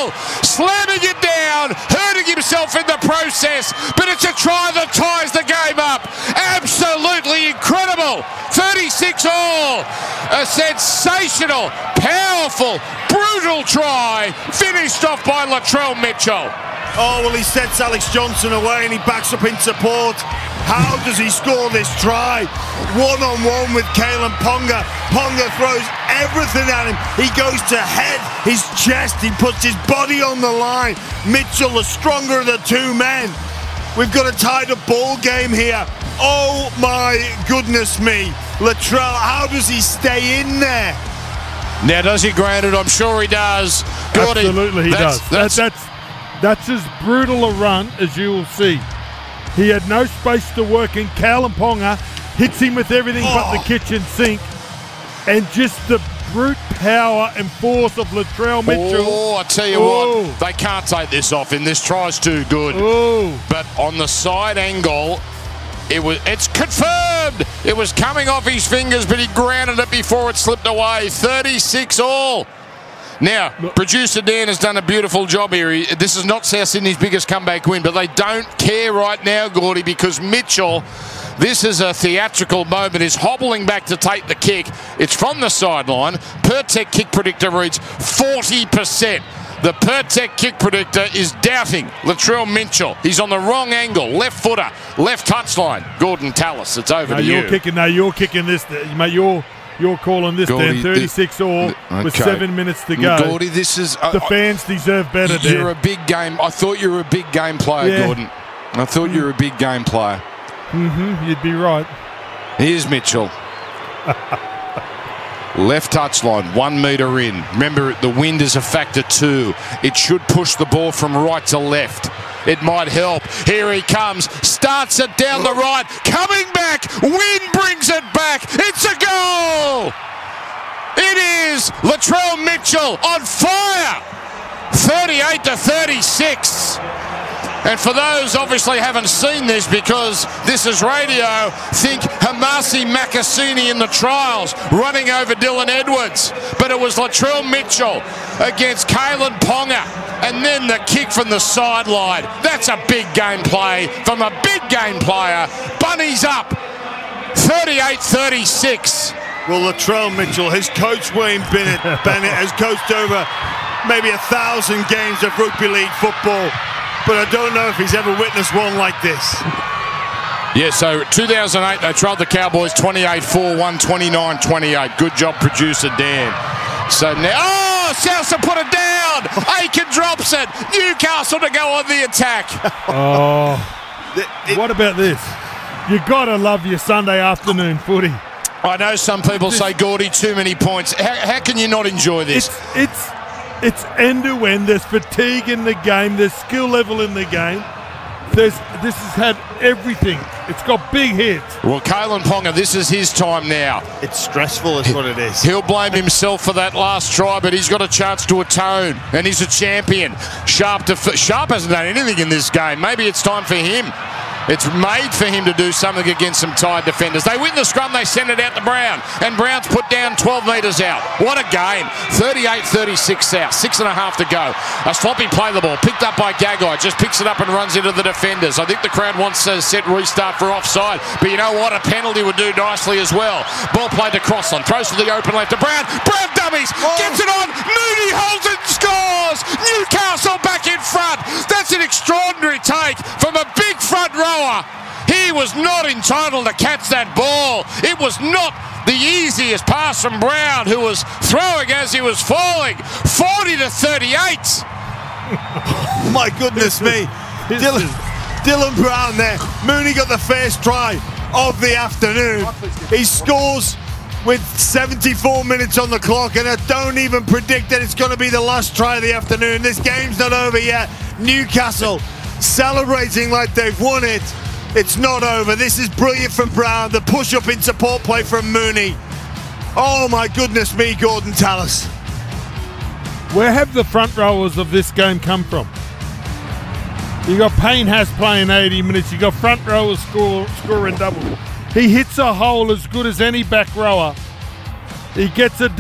Mitchell slamming it down, hurting himself in the process, but it's a try that ties the game up. Absolutely incredible. 36 all. A sensational, powerful, brutal try, finished off by Latrell Mitchell. Oh, well, he sets Alex Johnson away and he backs up in support. How does he score this try? One-on-one with Kalyn Ponga. Ponga throws everything at him. He goes to head his chest. He puts his body on the line. Mitchell, the stronger of the two men. We've got a tied-up ball game here. Oh, my goodness me. Latrell, how does he stay in there? Now, does he grant it? I'm sure he does. Gordy, absolutely, he does. That's as brutal a run as you will see. He had no space to work in. Kalyn Ponga hits him with everything but the kitchen sink. And just the brute power and force of Latrell Mitchell. Oh, I tell you what, they can't take this off him. This try's too good. But on the side angle, it's confirmed. It was coming off his fingers, but he grounded it before it slipped away. 36 all. Now, producer Dan has done a beautiful job here. This is not South Sydney's biggest comeback win, but they don't care right now, Gordy, because Mitchell, this is a theatrical moment, is hobbling back to take the kick. It's from the sideline. Pertec kick predictor reads 40%. The Pertec kick predictor is doubting Latrell Mitchell. He's on the wrong angle, left footer, left touchline. Gordon Tallis, it's over to you. You're kicking this, mate. You're calling this, Gordy, Dan. 36 all with 7 minutes to go. Gordy, this is... the fans deserve better, Dan. You're a big game... I thought you were a big game player, Gordon. I thought you were a big game player. You'd be right. Here's Mitchell. Left touchline, 1 metre in. Remember, the wind is a factor too. It should push the ball from right to left. It might help. Here he comes. Starts it down the right. Coming back. Wind brings it back. It's a goal. It is Latrell Mitchell on fire. 38-36. And for those obviously haven't seen this because this is radio, think Hamasi Makasini in the trials running over Dylan Edwards. But it was Latrell Mitchell against Kalyn Ponga. And then the kick from the sideline. That's a big game play from a big game player. Bunnies up. 38-36. Well, Latrell Mitchell, his coach Wayne Bennett has coached over maybe 1,000 games of rugby league football. But I don't know if he's ever witnessed one like this. Yeah, so 2008, they trailed the Cowboys 28-4, 129-28. Good job, producer Dan. So now, Souths put it down. Aiken drops it. Newcastle to go on the attack. What about this? You got to love your Sunday afternoon footy. I know some people say, Gordy, too many points. How can you not enjoy this? It's end-to-end. There's fatigue in the game. There's skill level in the game. This has had everything. It's got big hits. Well, Kalyn Ponga, this is his time now. It's stressful is what it is. He'll blame himself for that last try, but he's got a chance to atone, and he's a champion. Sharp hasn't done anything in this game. Maybe it's time for him. It's made for him to do something against some tired defenders. They win the scrum, they send it out to Brown, and Brown's put down 12 metres out. What a game. 38-36 South, 6.5 to go. A sloppy play the ball, picked up by Gagai, just picks it up and runs into the defenders. I think the crowd wants to set restart for offside, but you know what? A penalty would do nicely as well. Ball played to Crossland, throws to the open left to Brown. Brown dummies, gets it on, Mooney holds it, scores! Newcastle back in front. That's an extraordinary take from a big front rower. He was not entitled to catch that ball. It was not the easiest pass from Brown, who was throwing as he was falling. 40-38. My goodness me. Dylan Brown there. Mooney got the first try of the afternoon. He scores with 74 minutes on the clock, and I don't even predict that it's going to be the last try of the afternoon. This game's not over yet. Newcastle celebrating like they've won it. It's not over. This is brilliant from Brown. The push-up in support play from Mooney. Oh my goodness me, Gordon Tallis. Where have the front rowers of this game come from? You got Payne Haas playing 80 minutes. You got front rowers scoring double. He hits a hole as good as any back rower. He gets it